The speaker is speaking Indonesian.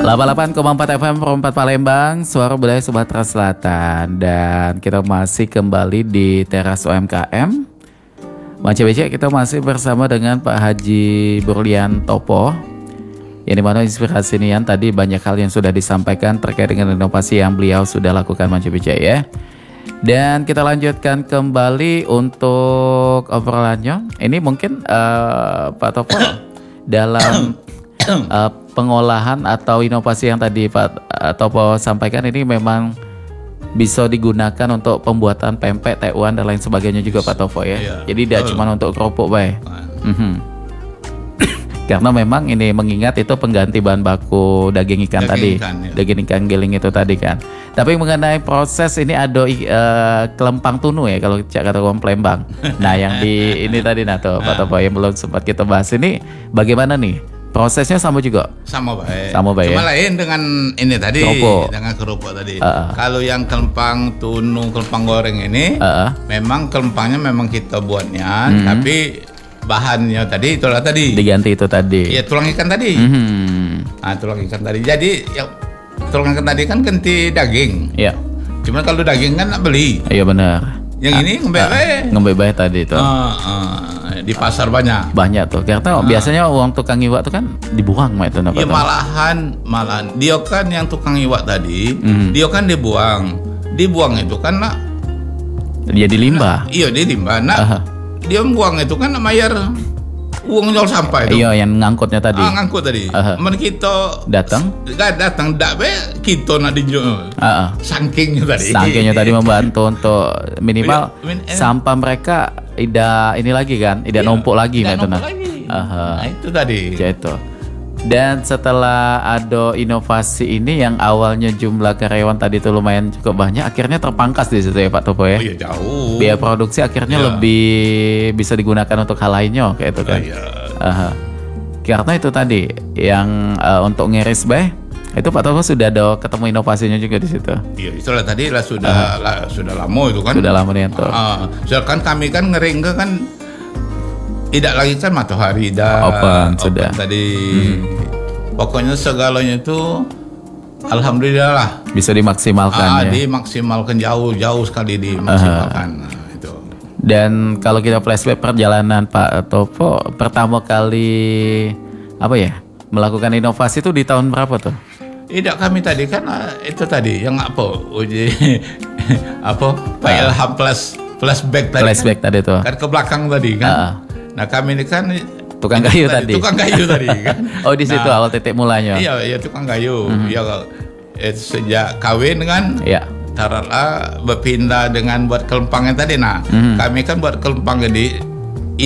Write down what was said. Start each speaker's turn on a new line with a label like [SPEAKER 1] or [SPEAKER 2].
[SPEAKER 1] 88,4 FM Perempat Palembang, Suara Budaya Sumatera Selatan. Dan kita masih kembali di teras UMKM Manca BC. Kita masih bersama dengan Pak Haji Burlian Topo, yang dimana inspirasi Nian tadi banyak hal yang sudah disampaikan terkait dengan inovasi yang beliau sudah lakukan Manca BC ya. Dan kita lanjutkan kembali untuk obrolannya. Ini mungkin Pak Topo dalam pengolahan atau inovasi yang tadi Pak Topo sampaikan ini memang bisa digunakan untuk pembuatan pempek, tewan dan lain sebagainya juga Pak Topo ya. Iya, jadi tidak cuma untuk kerupuk baik. Karena memang ini mengingat itu pengganti bahan baku daging ikan tadi, daging ikan giling itu tadi kan. Tapi mengenai proses ini ada kelempang tunu ya kalau kata orang Palembang. Nah yang di ini tadi Pak Topo yang belum sempat kita bahas ini bagaimana nih? Prosesnya sama juga? Sama baik. Cuma
[SPEAKER 2] ya? Lain dengan ini tadi, kerupuk. Dengan kerupuk tadi. Kalau yang kelempang tunu, kelempang goreng ini, memang kelempangnya memang kita buatnya, tapi bahannya tadi itulah tadi.
[SPEAKER 1] Diganti itu tadi.
[SPEAKER 2] Iya, tulang ikan tadi. Nah, tulang ikan tadi. Jadi ya, tulang ikan tadi kan ganti daging. Iya. Cuma kalau daging kan nak beli.
[SPEAKER 1] Iya benar.
[SPEAKER 2] Yang ini
[SPEAKER 1] ngembek tadi itu.
[SPEAKER 2] Di pasar banyak
[SPEAKER 1] tuh. Karena biasanya uang tukang iwak tuh kan dibuang itu.
[SPEAKER 2] Ya malahan dia kan yang tukang iwak tadi, dia kan dibuang itu kan nak.
[SPEAKER 1] Dia di limbah.
[SPEAKER 2] Iya di limbah. Dia buang itu kan bayar uang jual sampah itu.
[SPEAKER 1] Iya yang ngangkutnya tadi.
[SPEAKER 2] Ngangkut tadi. Men kita
[SPEAKER 1] datang
[SPEAKER 2] dak be kita nak dijual. Sankingnya tadi
[SPEAKER 1] membantu untuk minimal sampah mereka tidak ini lagi kan, tidak numpuk lagi gitu nah.
[SPEAKER 2] Itu tadi.
[SPEAKER 1] Ya itu. Dan setelah ada inovasi ini yang awalnya jumlah karyawan tadi itu lumayan cukup banyak, akhirnya terpangkas di situ ya Pak Topo ya.
[SPEAKER 2] Oh iya jauh.
[SPEAKER 1] Biaya produksi akhirnya lebih bisa digunakan untuk hal lainnya kayak itu kan. Karena itu tadi yang untuk ngiris itu Pak Topo sudah ada ketemu inovasinya juga di situ.
[SPEAKER 2] Iya, itulah tadi sudah lama itu kan.
[SPEAKER 1] Sudah lama nih itu.
[SPEAKER 2] Soalnya kami kan ngering kan tidak lagi kan matahari
[SPEAKER 1] open sudah
[SPEAKER 2] tadi. Pokoknya segalanya itu alhamdulillah lah
[SPEAKER 1] bisa dimaksimalkan ya.
[SPEAKER 2] Dimaksimalkan jauh sekali dimaksimalkan. Itu.
[SPEAKER 1] Dan kalau kita flashback perjalanan Pak Topo pertama kali melakukan inovasi itu di tahun berapa tuh?
[SPEAKER 2] Tidak, kami tadi kan itu tadi yang uji Pak Ilham flashback tadi.
[SPEAKER 1] Flashback tadi tuh.
[SPEAKER 2] Kan ke belakang tadi kan. Nah kami ini kan
[SPEAKER 1] tukang kayu tadi.
[SPEAKER 2] Tukang kayu tadi kan.
[SPEAKER 1] Oh di situ awal titik mulanya.
[SPEAKER 2] Iya tukang kayu. Ya sejak kawin kan. Iya. Taruhlah berpindah dengan buat kelempangnya tadi. Nah kami kan buat kelempang jadi